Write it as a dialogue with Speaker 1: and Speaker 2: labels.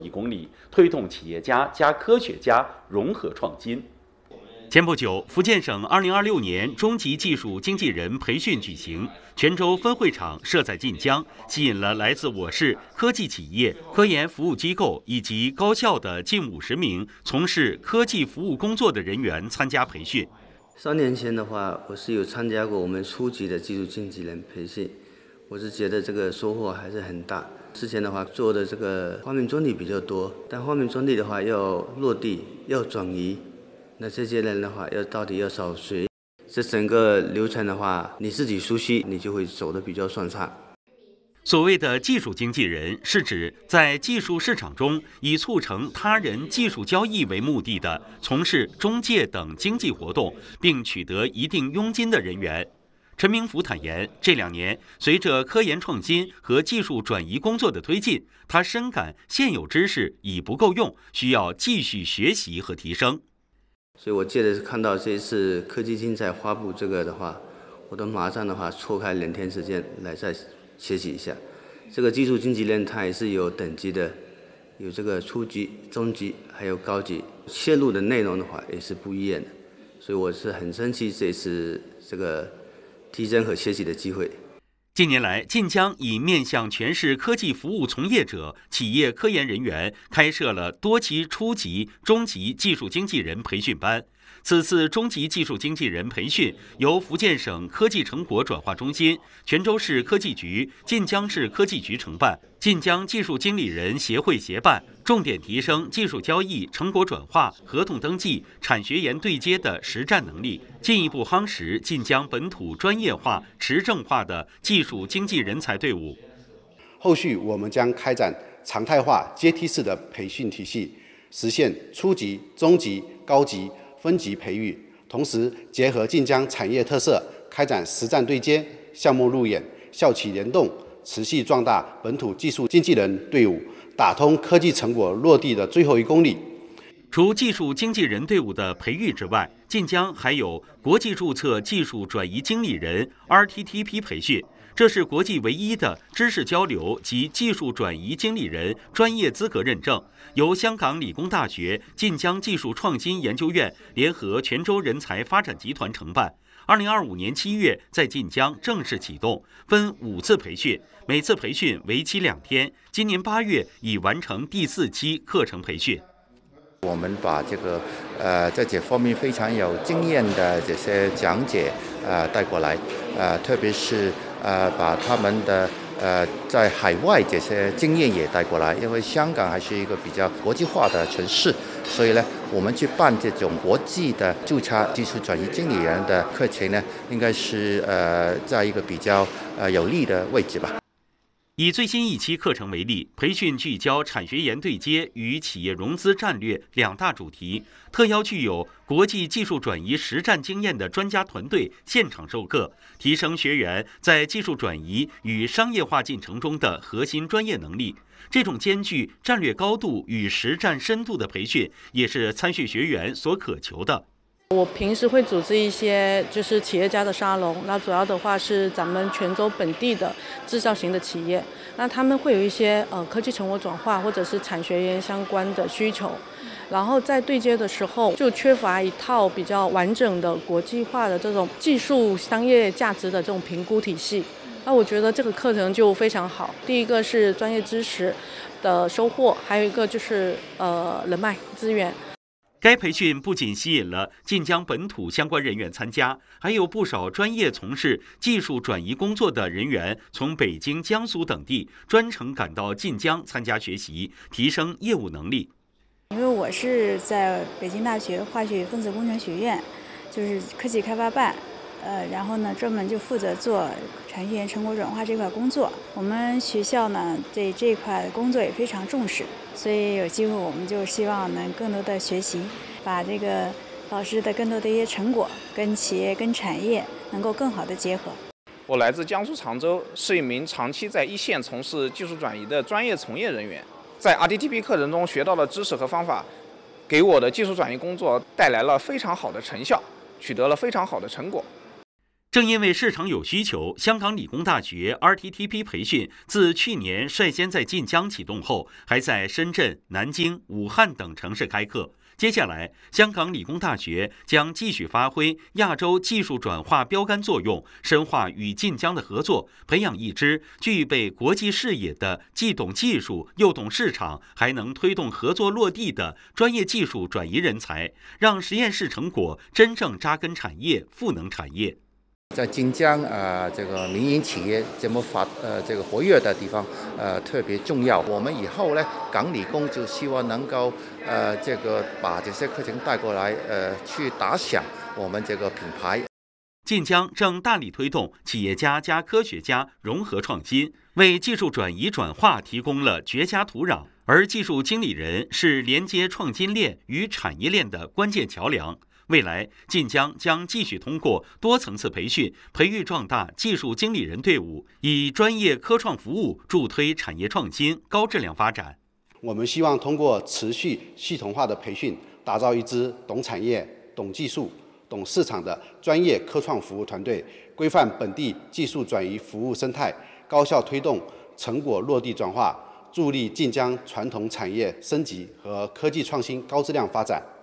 Speaker 1: 公里，推动企业家加科学家融合创新。前不久，福建省2026年中级技术经纪人培训举行，泉州分会场设在晋江，吸引了来自我市科技企业、科研服务机构以及高校的近50名从事科技服务工作的人员参加培训。
Speaker 2: 3年前的话，我是有参加过我们初级的技术经纪人培训，我是觉得这个收获还是很大。之前的话做的这个画面专利比较多，但画面专利的话要落地要转移。那这些人的话，到底要找谁？这整个流程的话，你自己熟悉，你就会走得比较顺畅。
Speaker 1: 所谓的技术经纪人，是指在技术市场中以促成他人技术交易为目的的，从事中介等经纪活动，并取得一定佣金的人员。陈明福坦言，这2年随着科研创新和技术转移工作的推进，他深感现有知识已不够用，需要继续学习和提升。
Speaker 2: 所以我借着看到这一次科技竞赛发布这个的话，我都马上的话错开2天时间来再学习一下。这个技术经纪人他也是有等级的，有这个初级、中级还有高级，切入的内容的话也是不一样的。所以我是很珍惜这次这个提升和学习的机会。
Speaker 1: 近年来，晋江已面向全市科技服务从业者、企业科研人员开设了多期初级、中级技术经纪人培训班。此次中级技术经纪人培训由福建省科技成果转化中心、泉州市科技局、晋江市科技局承办，晋江技术经理人协会协办，重点提升技术交易、成果转化、合同登记、产学研对接的实战能力，进一步夯实晋江本土专业化、持证化的技术经纪人才队伍。
Speaker 3: 后续我们将开展常态化阶梯式的培训体系，实现初级、中级、高级分级培育，同时结合晋江产业特色，开展实战对接、项目路演、校企联动，持续壮大本土技术经纪人队伍，打通科技成果落地的最后1公里。
Speaker 1: 除技术经纪人队伍的培育之外，晋江还有国际注册技术转移经理人 RTTP 培训，这是国际唯一的知识交流及技术转移经理人专业资格认证，由香港理工大学晋江技术创新研究院联合泉州人才发展集团承办。2025年7月在晋江正式启动，分5次培训，每次培训为期2天。今年8月已完成第4期课程培训。
Speaker 4: 我们把这个在这方面非常有经验的这些讲解带过来，特别是把他们的在海外这些经验也带过来，因为香港还是一个比较国际化的城市，所以呢，我们去办这种国际的注册技术转移经理人的课程呢，应该是在一个比较有利的位置吧。
Speaker 1: 以最新1期课程为例，培训聚焦产学研对接与企业融资战略2大主题，特邀具有国际技术转移实战经验的专家团队现场授课，提升学员在技术转移与商业化进程中的核心专业能力。这种兼具战略高度与实战深度的培训，也是参训学员所渴求的。
Speaker 5: 我平时会组织一些就是企业家的沙龙，那主要的话是咱们泉州本地的制造型的企业，那他们会有一些科技成果转化或者是产学研相关的需求，然后在对接的时候就缺乏一套比较完整的国际化的这种技术商业价值的这种评估体系。那我觉得这个课程就非常好，第一个是专业知识的收获，还有一个就是人脉资源。
Speaker 1: 该培训不仅吸引了晋江本土相关人员参加，还有不少专业从事技术转移工作的人员从北京、江苏等地专程赶到晋江参加学习，提升业务能力。
Speaker 6: 因为我是在北京大学化学与分子工程学院，就是科技开发办，然后呢专门就负责做产学研成果转化这块工作。我们学校呢对这块工作也非常重视，所以有机会我们就希望能更多的学习，把这个老师的更多的一些成果跟企业跟产业能够更好的结合。
Speaker 7: 我来自江苏常州，是一名长期在一线从事技术转移的专业从业人员。在 RTTP 课程中学到的知识和方法，给我的技术转移工作带来了非常好的成效，取得了非常好的成果。
Speaker 1: 正因为市场有需求，香港理工大学 RTTP 培训自去年率先在晋江启动后，还在深圳、南京、武汉等城市开课。接下来，香港理工大学将继续发挥亚洲技术转化标杆作用，深化与晋江的合作，培养一支具备国际视野的既懂技术又懂市场，还能推动合作落地的专业技术转移人才，让实验室成果真正扎根产业、赋能产业。
Speaker 4: 在晋江这个民营企业这么这个活跃的地方特别重要。我们以后呢，港理工就希望能够这个把这些课程带过来去打响我们这个品牌。
Speaker 1: 晋江正大力推动企业家加科学家融合创新，为技术转移转化提供了绝佳土壤。而技术经理人是连接创新链与产业链的关键桥梁。未来，晋江将继续通过多层次培训，培育壮大技术经理人队伍，以专业科创服务助推产业创新、高质量发展。
Speaker 3: 我们希望通过持续系统化的培训，打造一支懂产业、懂技术、懂市场的专业科创服务团队，规范本地技术转移服务生态，高效推动成果落地转化，助力晋江传统产业升级和科技创新高质量发展。